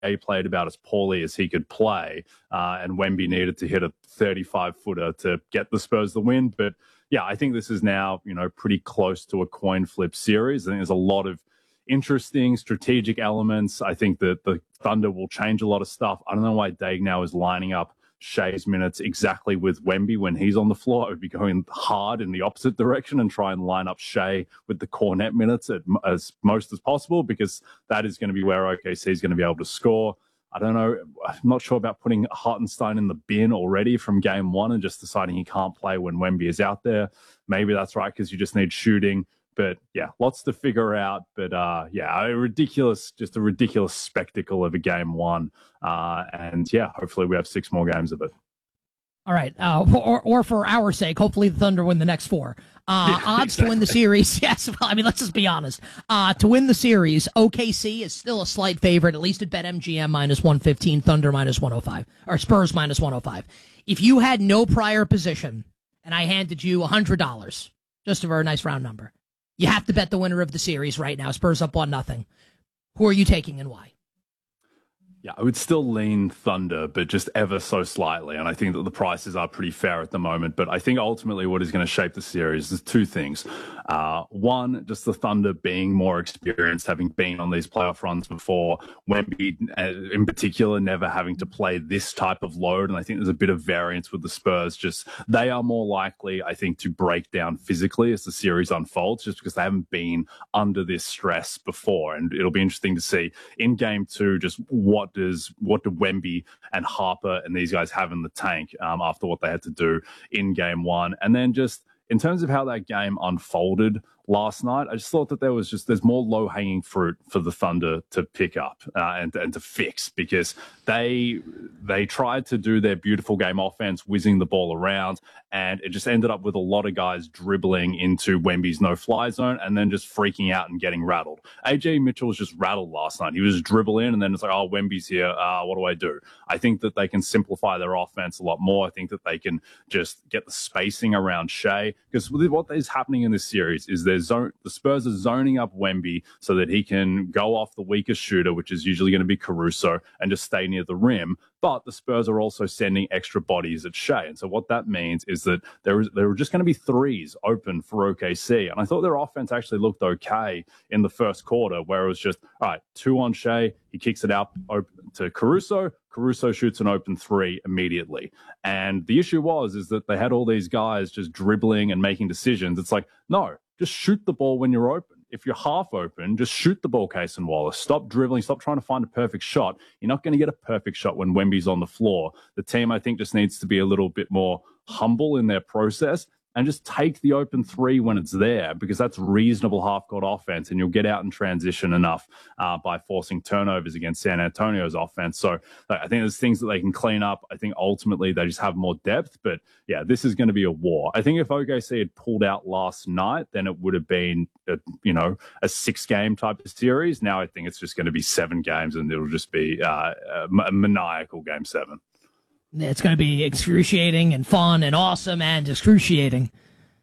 Shea played about as poorly as he could play, and Wemby needed to hit a 35-footer to get the Spurs the win. But yeah, I think this is now, pretty close to a coin flip series. I think there's a lot of interesting strategic elements. I think that the Thunder will change a lot of stuff. I don't know why Daigneault is lining up Shea's minutes exactly with Wemby when he's on the floor. I would be going hard in the opposite direction and try and line up Shea with the Kornet minutes as most as possible, because that is going to be where OKC is going to be able to score. I don't know. I'm not sure about putting Hartenstein in the bin already from game one and just deciding he can't play when Wemby is out there. Maybe that's right, because you just need shooting. But yeah, lots to figure out. But a ridiculous spectacle of a game one. And yeah, hopefully we have 6 more games of it. All right. Or for our sake, hopefully the Thunder win the next 4. Odds to win the series. Yes. Well, I mean, let's just be honest. To win the series, OKC is still a slight favorite, at least at BetMGM -115, Thunder -105, or Spurs -105. If you had no prior position and I handed you $100, just a very nice round number, you have to bet the winner of the series right now. Spurs up 1-0. Who are you taking and why? Yeah, I would still lean Thunder, but just ever so slightly. And I think that the prices are pretty fair at the moment. But I think ultimately what is going to shape the series is 2 things. One, just the Thunder being more experienced, having been on these playoff runs before. Wemby, in particular, never having to play this type of load. And I think there's a bit of variance with the Spurs. Just they are more likely, I think, to break down physically as the series unfolds, just because they haven't been under this stress before. And it'll be interesting to see in game 2 just what do Wemby and Harper and these guys have in the tank after what they had to do in game 1. And then just in terms of how that game unfolded last night, I just thought that there's more low-hanging fruit for the Thunder to pick up and to fix, because they tried to do their beautiful game offense, whizzing the ball around, and it just ended up with a lot of guys dribbling into Wemby's no-fly zone and then just freaking out and getting rattled. AJ Mitchell was just rattled last night. He was dribbling and then it's like, oh, Wemby's here. What do I do? I think that they can simplify their offense a lot more. I think that they can just get the spacing around Shea, because what is happening in this series is the Spurs are zoning up Wemby so that he can go off the weakest shooter, which is usually going to be Caruso, and just stay near the rim. But the Spurs are also sending extra bodies at Shea. And so what that means is that there were just going to be threes open for OKC. And I thought their offense actually looked okay in the first quarter, where it was just, all right, 2 on Shea. He kicks it out to Caruso. Caruso shoots an open 3 immediately. And the issue is that they had all these guys just dribbling and making decisions. It's like, no, just shoot the ball when you're open. If you're half open, just shoot the ball, Cason Wallace. Stop dribbling. Stop trying to find a perfect shot. You're not going to get a perfect shot when Wemby's on the floor. The team, I think, just needs to be a little bit more humble in their process and just take the open 3 when it's there, because that's reasonable half-court offense, and you'll get out in transition enough by forcing turnovers against San Antonio's offense. So I think there's things that they can clean up. I think ultimately they just have more depth. But, yeah, this is going to be a war. I think if OKC had pulled out last night, then it would have been, a 6-game type of series. Now I think it's just going to be 7 games, and it'll just be a maniacal Game 7. It's going to be excruciating and fun and awesome and excruciating.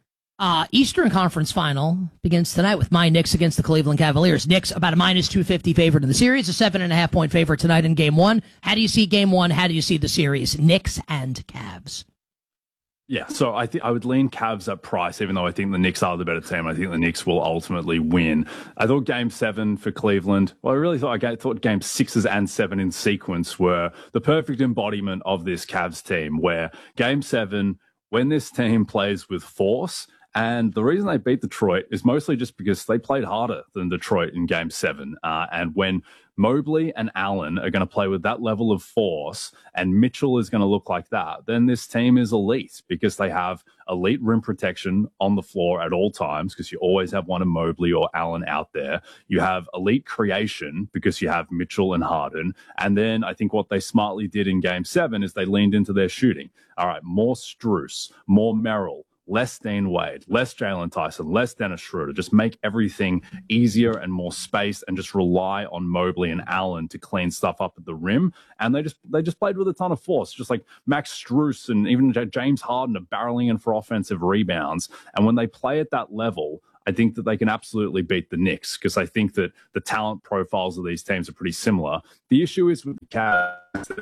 Eastern Conference Final begins tonight with my Knicks against the Cleveland Cavaliers. Knicks about a -250 favorite in the series, a 7.5-point favorite tonight in Game 1. How do you see Game 1? How do you see the series? Knicks and Cavs. Yeah, so I think I would lean Cavs at price, even though I think the Knicks are the better team. I think the Knicks will ultimately win. I thought Game 7 for Cleveland, I thought Game 6s and 7 in sequence were the perfect embodiment of this Cavs team, where Game 7, when this team plays with force, and the reason they beat Detroit is mostly just because they played harder than Detroit in Game 7. And when Mobley and Allen are going to play with that level of force, and Mitchell is going to look like that, then this team is elite, because they have elite rim protection on the floor at all times, because you always have one of Mobley or Allen out there. You have elite creation because you have Mitchell and Harden. And then I think what they smartly did in Game 7 is they leaned into their shooting. All right, more Strus, more Merrill, less Dean Wade, less Jalen Tyson, less Dennis Schroeder. Just make everything easier and more space, and just rely on Mobley and Allen to clean stuff up at the rim. And they just played with a ton of force, just like Max Strus and even James Harden are barreling in for offensive rebounds. And when they play at that level, I think that they can absolutely beat the Knicks because I think that the talent profiles of these teams are pretty similar. The issue is with the Cavs.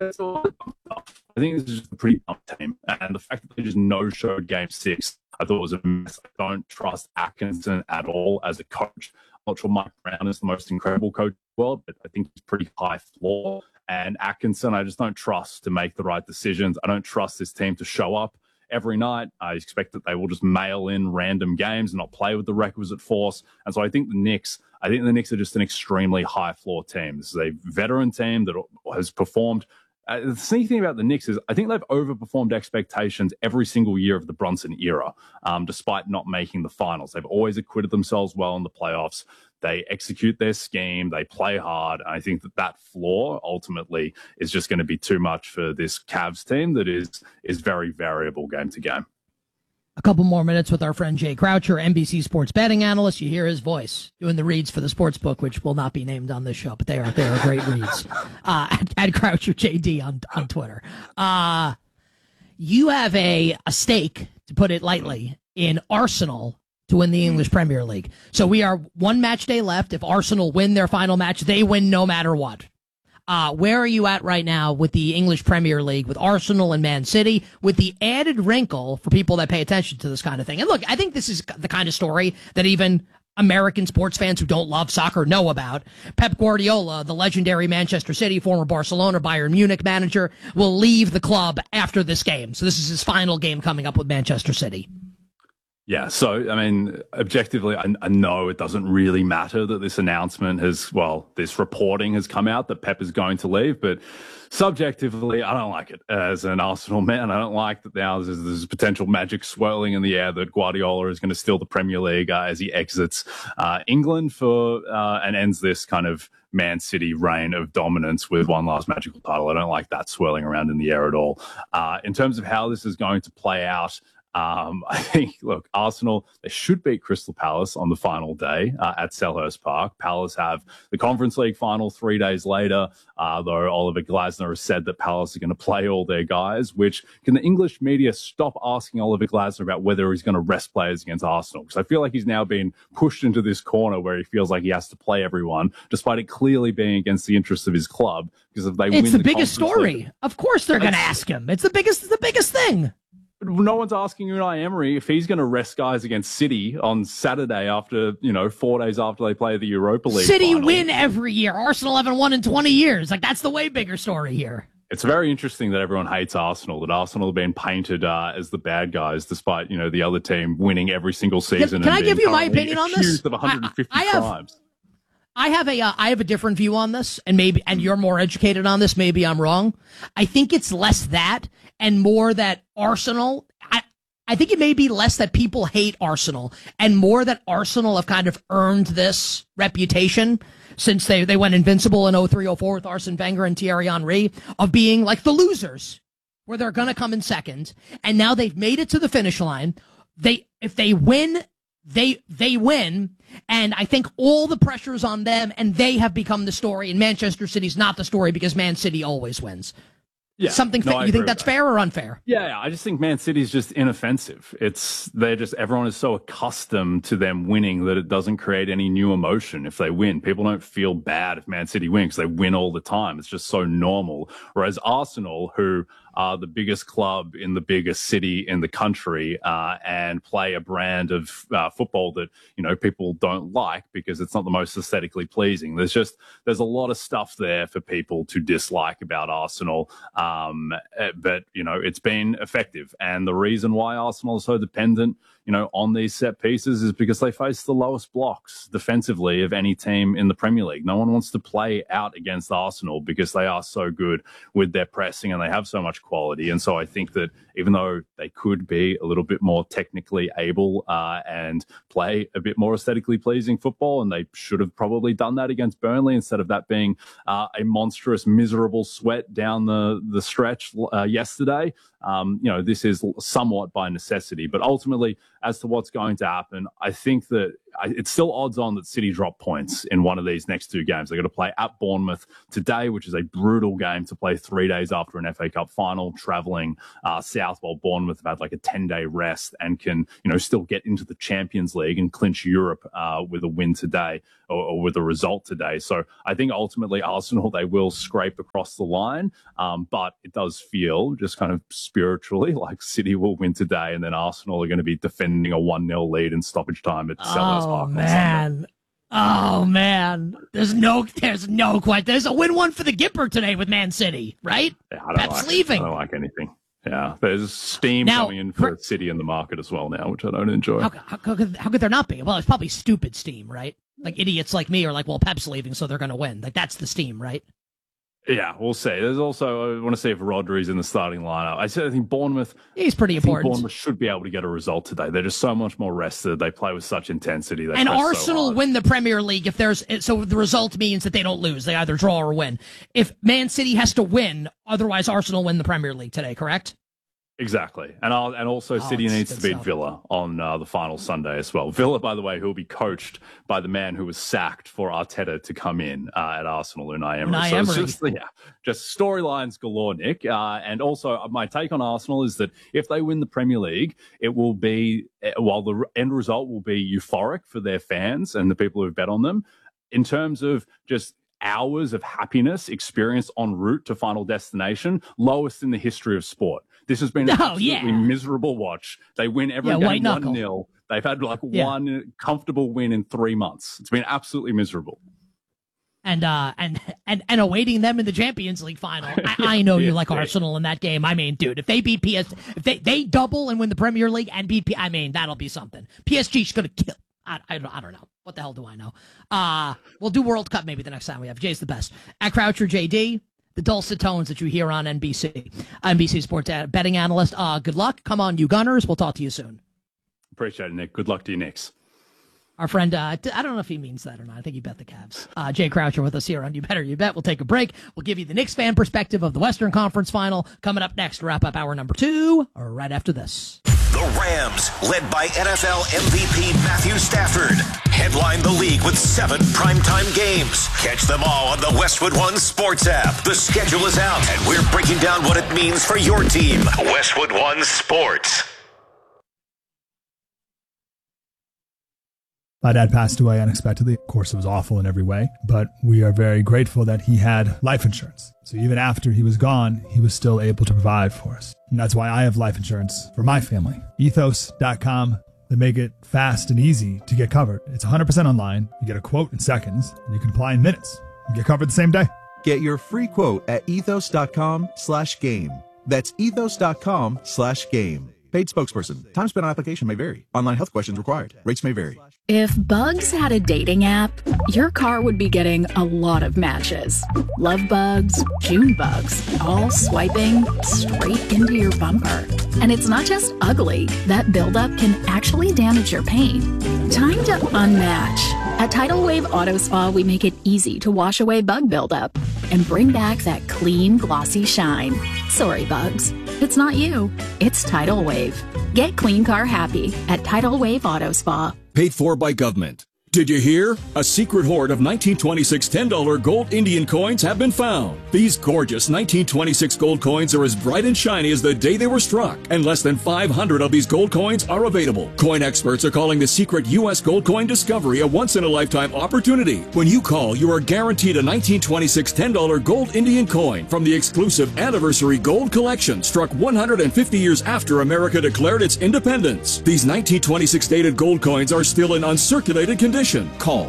I think this is just a pretty dumb team. And the fact that they just no-showed Game 6, I thought was a mess. I don't trust Atkinson at all as a coach. I'm not sure Mike Brown is the most incredible coach in the world, but I think he's pretty high floor. And Atkinson, I just don't trust to make the right decisions. I don't trust this team to show up every night. I expect that they will just mail in random games and not play with the requisite force. And so I think the Knicks are just an extremely high floor team. This is a veteran team that has performed. The sneaky thing about the Knicks is I think they've overperformed expectations every single year of the Brunson era, despite not making the finals. They've always acquitted themselves well in the playoffs. They execute their scheme. They play hard. And I think that floor ultimately is just going to be too much for this Cavs team that is very variable game to game. A couple more minutes with our friend Jay Croucher, NBC sports betting analyst. You hear his voice doing the reads for the sports book, which will not be named on this show, but they are great reads. At Croucher JD on Twitter. You have a stake, to put it lightly, in Arsenal to win the English Premier League. So we are one match day left. If Arsenal win their final match, they win no matter what. Where are you at right now with the English Premier League, with Arsenal and Man City, with the added wrinkle for people that pay attention to this kind of thing? And look, I think this is the kind of story that even American sports fans who don't love soccer know about. Pep Guardiola, the legendary Manchester City, former Barcelona, Bayern Munich manager, will leave the club after this game. So this is his final game coming up with Manchester City. Yeah, so, I mean, objectively, I know it doesn't really matter that this announcement this reporting has come out that Pep is going to leave, but subjectively, I don't like it as an Arsenal man. I don't like that now there's potential magic swirling in the air that Guardiola is going to steal the Premier League as he exits England and ends this kind of Man City reign of dominance with one last magical title. I don't like that swirling around in the air at all. In terms of how this is going to play out, I think, look, Arsenal, they should beat Crystal Palace on the final day at Selhurst Park. Palace have the Conference League final 3 days later, though Oliver Glasner has said that Palace are going to play all their guys, which can the English media stop asking Oliver Glasner about whether he's going to rest players against Arsenal? Because I feel like he's now been pushed into this corner where he feels like he has to play everyone, despite it clearly being against the interests of his club. Because if they win it's the biggest story. League, of course they're going to ask him. It's the biggest thing. No one's asking Unai Emery if he's going to rest guys against City on Saturday after, 4 days after they play the Europa League City final. Win every year. Arsenal haven't won in 20 years. Like, that's the way bigger story here. It's very interesting that everyone hates Arsenal, that Arsenal have been painted as the bad guys, despite, the other team winning every single season. Can I give you my opinion on this? Of 150 crimes. I have a different view on this, and you're more educated on this. Maybe I'm wrong. I think it's less that and more that Arsenal. I think it may be less that people hate Arsenal and more that Arsenal have kind of earned this reputation since they went invincible in 03-04 with Arsene Wenger and Thierry Henry of being like the losers, where they're going to come in second, and now they've made it to the finish line. If they win. They win, and I think all the pressure is on them, and they have become the story, and Manchester City's not the story because Man City always wins. Yeah, you think that's fair or unfair? Yeah, I just think Man City's just inoffensive. Everyone is so accustomed to them winning that it doesn't create any new emotion if they win. People don't feel bad if Man City win because they win all the time. It's just so normal. Whereas Arsenal, who are the biggest club in the biggest city in the country, and play a brand of football that people don't like because it's not the most aesthetically pleasing. There's a lot of stuff there for people to dislike about Arsenal, but it's been effective. And the reason why Arsenal is so dependent on these set pieces is because they face the lowest blocks defensively of any team in the Premier League. No one wants to play out against Arsenal because they are so good with their pressing and they have so much quality. And so I think that even though they could be a little bit more technically able and play a bit more aesthetically pleasing football, and they should have probably done that against Burnley instead of that being a monstrous, miserable sweat down the stretch yesterday. This is somewhat by necessity, but ultimately, as to what's going to happen, I think that it's still odds on that City drop points in one of these next two games. They're going to play at Bournemouth today, which is a brutal game to play 3 days after an FA Cup final, travelling south, while Bournemouth have had like a 10-day rest and can, still get into the Champions League and clinch Europe with a win today or with a result today. So I think ultimately Arsenal, they will scrape across the line, but it does feel just kind of spiritually like City will win today, and then Arsenal are going to be defending a 1-0 lead in stoppage time at Selhurst Park. Oh man, there's no quite. There's a win-1 for the Gipper today with Man City, right? Yeah, Pep's leaving. I don't like anything. Yeah, there's steam coming in for City in the market as well now, which I don't enjoy. How could there not be? Well, it's probably stupid steam, right? Like idiots like me are like, well, Pep's leaving, so they're going to win. Like that's the steam, right? Yeah, we'll see. There's also, I want to see if Rodri's in the starting lineup. I think Bournemouth... He's pretty important. Bournemouth should be able to get a result today. They're just so much more rested. They play with such intensity. And Arsenal win the Premier League if there's... So the result means that they don't lose. They either draw or win. If Man City has to win, otherwise Arsenal win the Premier League today, correct? Exactly. And also City needs to beat Villa on the final Sunday as well. Villa, by the way, who will be coached by the man who was sacked for Arteta to come in at Arsenal, Unai Emery. So it's just storylines galore, Nick. And also my take on Arsenal is that if they win the Premier League, it will be, while the end result will be euphoric for their fans and the people who bet on them, in terms of just hours of happiness experienced en route to final destination, lowest in the history of sport. This has been an absolutely miserable watch. They win every game 1-0. They've had one comfortable win in 3 months. It's been absolutely miserable. And awaiting them in the Champions League final. I know you like Arsenal in that game. I mean, dude, if they beat if they double and win the Premier League and beat, that'll be something. PSG's gonna kill. I don't know. What the hell do I know? We'll do World Cup maybe the next time we have. Jay's the best. At Croucher JD, the dulcet tones that you hear on NBC Sports betting analyst. Good luck. Come on, you Gunners. We'll talk to you soon. Appreciate it, Nick. Good luck to you, Knicks. Our friend, I don't know if he means that or not. I think he bet the Cavs. Jay Croucher with us here on You Better You Bet. We'll take a break. We'll give you the Knicks fan perspective of the Western Conference Final coming up next to wrap up hour number 2 or right after this. The Rams, led by NFL MVP Matthew Stafford, headline the league with 7 primetime games. Catch them all on the Westwood One Sports app. The schedule is out, and we're breaking down what it means for your team. Westwood One Sports. My dad passed away unexpectedly. Of course, it was awful in every way, but we are very grateful that he had life insurance. So even after he was gone, he was still able to provide for us. And that's why I have life insurance for my family. Ethos.com. They make it fast and easy to get covered. It's 100% online. You get a quote in seconds, and you can apply in minutes. You get covered the same day. Get your free quote at ethos.com/game. That's ethos.com/game. Paid spokesperson. Time spent on application may vary. Online health questions required. Rates may vary. If Bugs had a dating app, your car would be getting a lot of matches. Love bugs, June bugs, all swiping straight into your bumper. And it's not just ugly. That buildup can actually damage your paint. Time to unmatch. At Tidal Wave Auto Spa, we make it easy to wash away bug buildup and bring back that clean, glossy shine. Sorry, bugs. It's not you. It's Tidal Wave. Get clean car happy at Tidal Wave Auto Spa. Paid for by government. Did you hear? A secret hoard of 1926 $10 gold Indian coins have been found. These gorgeous 1926 gold coins are as bright and shiny as the day they were struck, and less than 500 of these gold coins are available. Coin experts are calling the secret U.S. gold coin discovery a once-in-a-lifetime opportunity. When you call, you are guaranteed a 1926 $10 gold Indian coin from the exclusive Anniversary Gold Collection, struck 150 years after America declared its independence. These 1926 dated gold coins are still in uncirculated condition. Call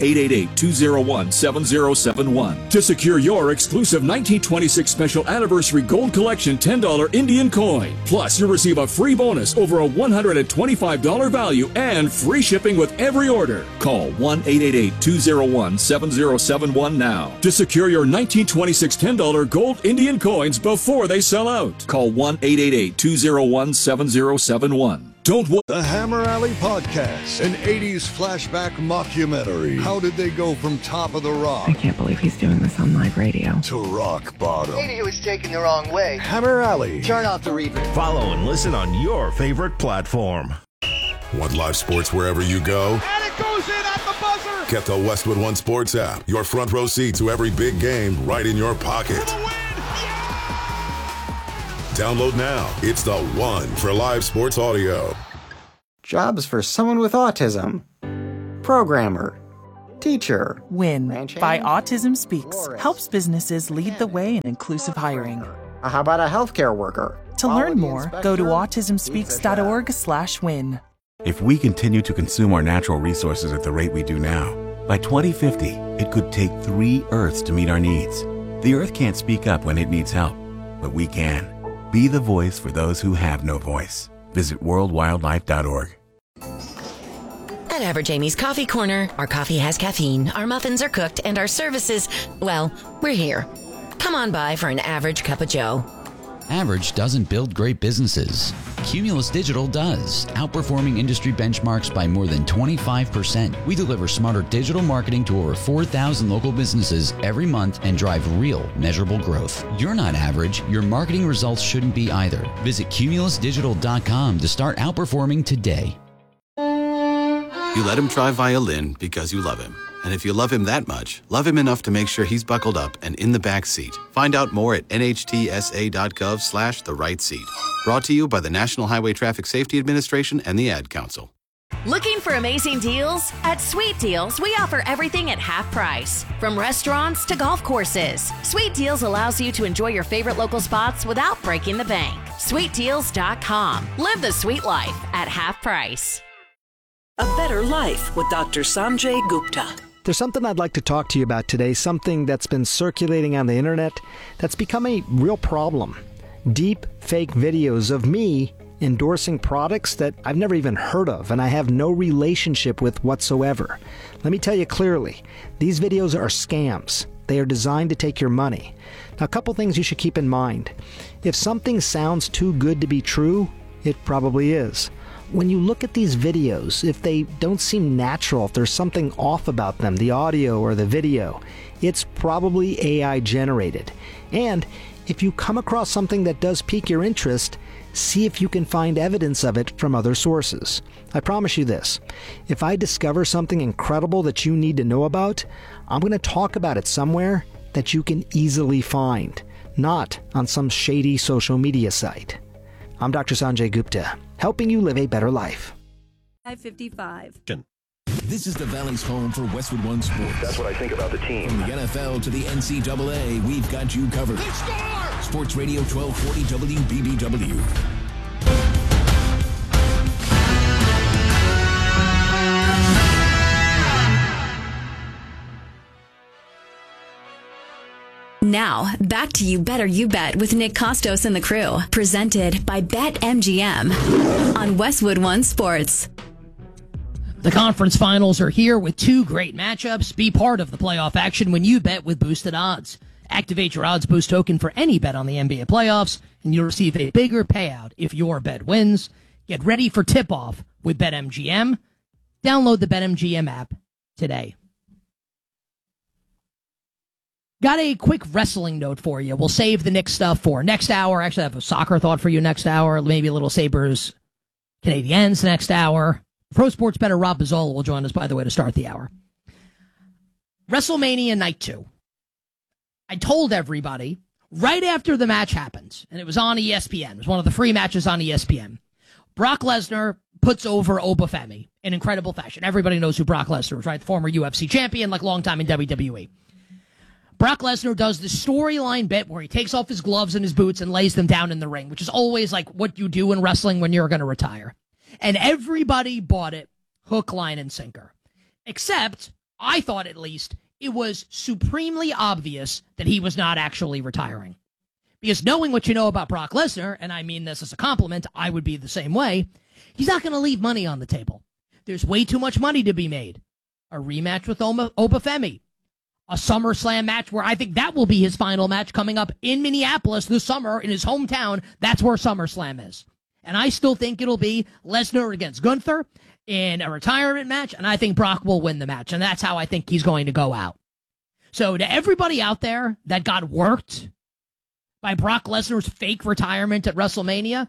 1-888-201-7071 to secure your exclusive 1926 Special Anniversary Gold Collection $10 Indian coin. Plus, you'll receive a free bonus over a $125 value and free shipping with every order. Call 1-888-201-7071 now to secure your 1926 $10 gold Indian coins before they sell out. Call 1-888-201-7071. Don't The Hammer Alley Podcast, an 80s flashback mockumentary. How did they go from top of the rock? I can't believe he's doing this on live radio. To rock bottom. Maybe he was taken the wrong way. Hammer Alley. Turn off the reverb. Follow and listen on your favorite platform. Want live sports wherever you go? it goes in at the buzzer. Get the Westwood One Sports app. Your front row seat to every big game right in your pocket. For the win. Download now. It's the one for live sports audio. Jobs for someone with autism. Programmer. Teacher. WIN by Autism Speaks helps businesses lead the way in inclusive hiring. How about a healthcare worker? To learn more, go to autismspeaks.org/win. If we continue to consume our natural resources at the rate we do now, by 2050, it could take 3 Earths to meet our needs. The Earth can't speak up when it needs help, but we can. Be the voice for those who have no voice. Visit worldwildlife.org. At Average Amy's Coffee Corner, our coffee has caffeine, our muffins are cooked, and our services, well, we're here. Come on by for an average cup of joe. Average doesn't build great businesses. Cumulus Digital does, outperforming industry benchmarks by more than 25%. We deliver smarter digital marketing to over 4,000 local businesses every month and drive real, measurable growth. You're not average. Your marketing results shouldn't be either. Visit cumulusdigital.com to start outperforming today. You let him try violin because you love him. And if you love him that much, love him enough to make sure he's buckled up and in the back seat. Find out more at nhtsa.gov/the right seat. Brought to you by the National Highway Traffic Safety Administration and the Ad Council. Looking for amazing deals? At Sweet Deals, we offer everything at half price. From restaurants to golf courses, Sweet Deals allows you to enjoy your favorite local spots without breaking the bank. SweetDeals.com. Live the sweet life at half price. A Better Life with Dr. Sanjay Gupta. There's something I'd like to talk to you about today, something that's been circulating on the internet that's become a real problem. Deep fake videos of me endorsing products that I've never even heard of and I have no relationship with whatsoever. Let me tell you clearly, these videos are scams. They are designed to take your money. Now, a couple things you should keep in mind. If something sounds too good to be true, it probably is. When you look at these videos, if they don't seem natural, if there's something off about them, the audio or the video, it's probably AI generated. And if you come across something that does pique your interest, see if you can find evidence of it from other sources. I promise you this, if I discover something incredible that you need to know about, I'm going to talk about it somewhere that you can easily find, not on some shady social media site. I'm Dr. Sanjay Gupta, helping you live a better life. 555. This is the Valley's home for Westwood One Sports. That's what I think about the team. From the NFL to the NCAA, we've got you covered. Sports Radio 1240 WBBW. Now, back to You Better You Bet with Nick Costos and the crew. Presented by BetMGM on Westwood One Sports. The conference finals are here with 2 great matchups. Be part of the playoff action when you bet with boosted odds. Activate your odds boost token for any bet on the NBA playoffs, and you'll receive a bigger payout if your bet wins. Get ready for tip-off with BetMGM. Download the BetMGM app today. Got a quick wrestling note for you. We'll save the Knicks stuff for next hour. Actually, I have a soccer thought for you next hour. Maybe a little Sabres Canadiens next hour. Pro Sports Bettor Rob Bizzola will join us, by the way, to start the hour. WrestleMania Night 2. I told everybody right after the match happened, and it was on ESPN. It was one of the free matches on ESPN. Brock Lesnar puts over Obafemi in incredible fashion. Everybody knows who Brock Lesnar is, right? The former UFC champion, like long time in WWE. Brock Lesnar does the storyline bit where he takes off his gloves and his boots and lays them down in the ring, which is always like what you do in wrestling when you're going to retire. And everybody bought it hook, line, and sinker. Except, I thought at least, it was supremely obvious that he was not actually retiring. Because knowing what you know about Brock Lesnar, and I mean this as a compliment, I would be the same way, he's not going to leave money on the table. There's way too much money to be made. A rematch with Obafemi. A SummerSlam match where I think that will be his final match coming up in Minneapolis this summer in his hometown. That's where SummerSlam is. And I still think it'll be Lesnar against Gunther in a retirement match, and I think Brock will win the match, and that's how I think he's going to go out. So to everybody out there that got worked by Brock Lesnar's fake retirement at WrestleMania,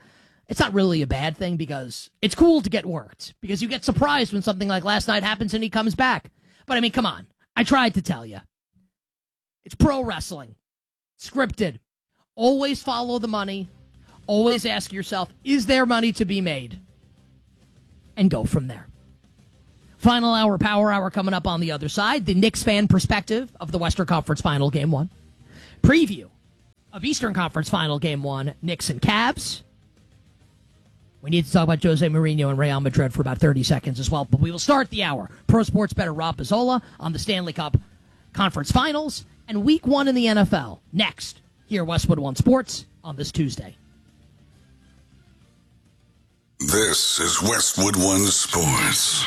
it's not really a bad thing because it's cool to get worked because you get surprised when something like last night happens and he comes back. But I mean, come on. I tried to tell you. It's pro wrestling. Scripted. Always follow the money. Always ask yourself, is there money to be made? And go from there. Final hour, power hour coming up on the other side. The Knicks fan perspective of the Western Conference Final Game 1. Preview of Eastern Conference Final Game 1, Knicks and Cavs. We need to talk about Jose Mourinho and Real Madrid for about 30 seconds as well. But we will start the hour. Pro Sports Bettor Rob Pizzola on the Stanley Cup Conference Finals and Week 1 in the NFL. Next, here Westwood One Sports on this Tuesday. This is Westwood One Sports.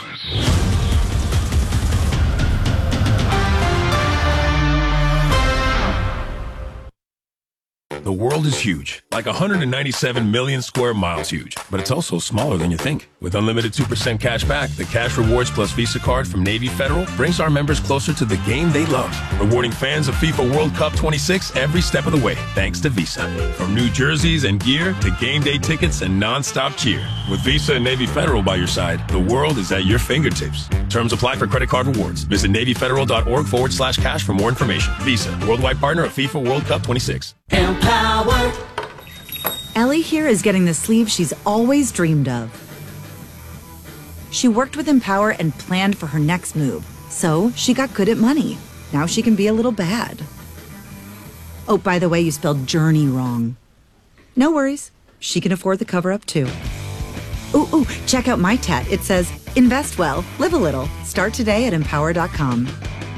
The world is huge, like 197 million square miles huge, but it's also smaller than you think. With unlimited 2% cash back, the Cash Rewards Plus Visa card from Navy Federal brings our members closer to the game they love, rewarding fans of FIFA World Cup 26 every step of the way, thanks to Visa. From new jerseys and gear to game day tickets and non-stop cheer. With Visa and Navy Federal by your side, the world is at your fingertips. Terms apply for credit card rewards. Visit NavyFederal.org/cash for more information. Visa, worldwide partner of FIFA World Cup 26. Empower. Ellie here is getting the sleeve she's always dreamed of. She worked with Empower and planned for her next move, so she got good at money. Now she can be a little bad. Oh, by the way, you spelled journey wrong. No worries, she can afford the cover-up too. Ooh, check out my tat. It says, invest well, live a little. Start today at empower.com.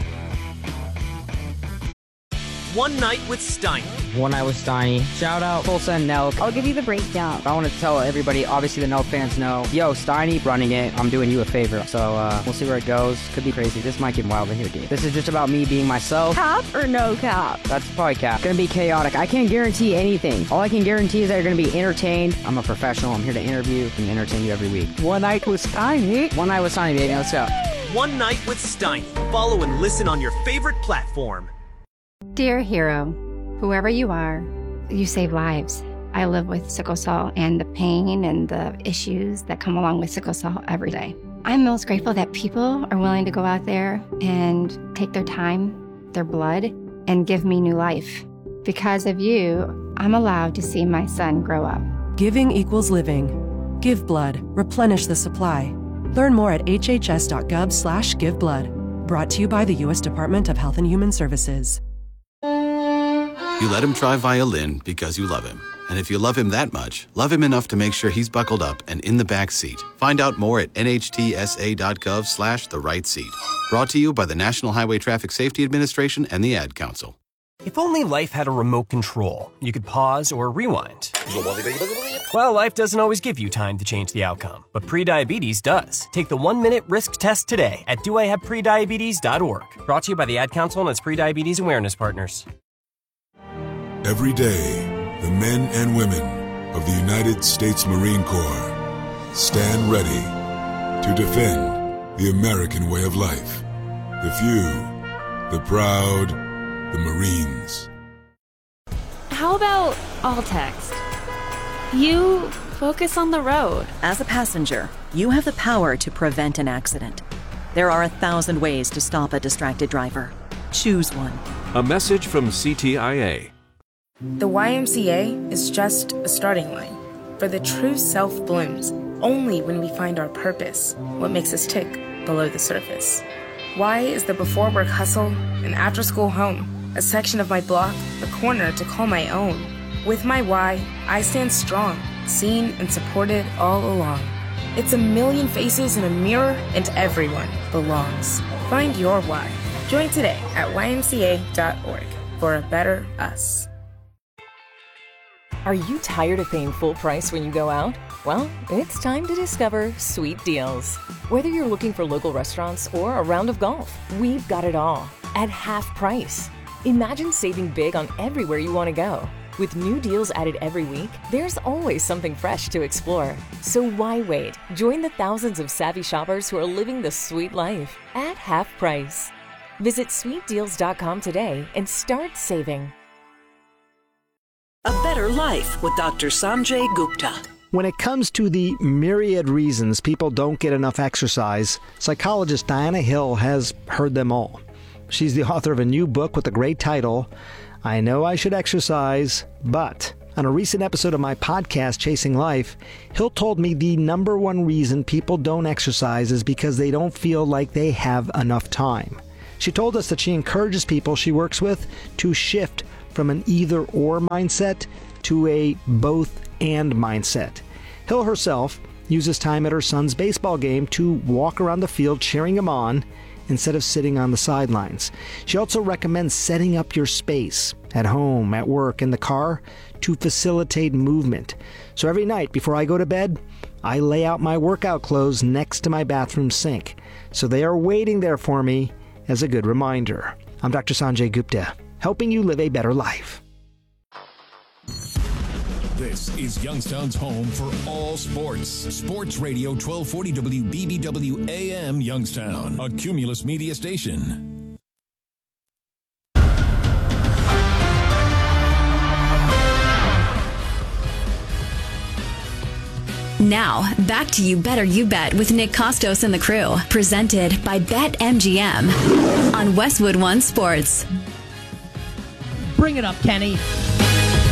One Night with Steiny. One Night with Steiny. Shout out Tulsa and Nelk. I'll give you the breakdown. I want to tell everybody, obviously the Nelk fans know, yo, Steiny running it. I'm doing you a favor. So we'll see where it goes. Could be crazy. This might get wild in here, dude. This is just about me being myself. Cap or no cap? That's probably cap. Gonna be chaotic. I can't guarantee anything. All I can guarantee is that you're gonna be entertained. I'm a professional. I'm here to interview and entertain you every week. One Night with Steiny. One Night with Steiny, baby. Let's go. One Night with Steiny. Follow and listen on your favorite platform. Dear hero, whoever you are, you save lives. I live with sickle cell and the pain and the issues that come along with sickle cell every day. I'm most grateful that people are willing to go out there and take their time, their blood, and give me new life. Because of you, I'm allowed to see my son grow up. Giving equals living. Give blood. Replenish the supply. Learn more at hhs.gov/giveblood. Brought to you by the U.S. Department of Health and Human Services. You let him try violin because you love him. And if you love him that much, love him enough to make sure he's buckled up and in the back seat. Find out more at nhtsa.gov/the-right-seat. Brought to you by the National Highway Traffic Safety Administration and the Ad Council. If only life had a remote control, you could pause or rewind. Well, life doesn't always give you time to change the outcome, but prediabetes does. Take the 1-minute risk test today at doihaveprediabetes.org. Brought to you by the Ad Council and its prediabetes awareness partners. Every day, the men and women of the United States Marine Corps stand ready to defend the American way of life. The few, the proud, the Marines. How about all text? You focus on the road. As a passenger, you have the power to prevent an accident. There are 1,000 ways to stop a distracted driver. Choose one. A message from CTIA. The YMCA is just a starting line, for the true self blooms only when we find our purpose, what makes us tick below the surface. Y is the before work hustle and after school home, a section of my block, a corner to call my own. With my Y, I stand strong, seen and supported all along. It's a million faces in a mirror and everyone belongs. Find your Y. Join today at ymca.org for a better us. Are you tired of paying full price when you go out? Well, it's time to discover Sweet Deals. Whether you're looking for local restaurants or a round of golf, we've got it all at half price. Imagine saving big on everywhere you want to go. With new deals added every week, there's always something fresh to explore. So why wait? Join the thousands of savvy shoppers who are living the sweet life at half price. Visit sweetdeals.com today and start saving. A Better Life with Dr. Sanjay Gupta. When it comes to the myriad reasons people don't get enough exercise, psychologist Diana Hill has heard them all. She's the author of a new book with a great title, I Know I Should Exercise, But... On a recent episode of my podcast, Chasing Life, Hill told me the number one reason people don't exercise is because they don't feel like they have enough time. She told us that she encourages people she works with to shift from an either-or mindset to a both-and mindset. Hill herself uses time at her son's baseball game to walk around the field cheering him on instead of sitting on the sidelines. She also recommends setting up your space at home, at work, in the car to facilitate movement. So every night before I go to bed, I lay out my workout clothes next to my bathroom sink. So they are waiting there for me as a good reminder. I'm Dr. Sanjay Gupta, helping you live a better life. This is Youngstown's home for all sports. Sports Radio 1240 WBBW AM Youngstown, a Cumulus Media station. Now, back to You Better You Bet with Nick Costos and the crew. Presented by BetMGM on Westwood One Sports. Bring it up, Kenny.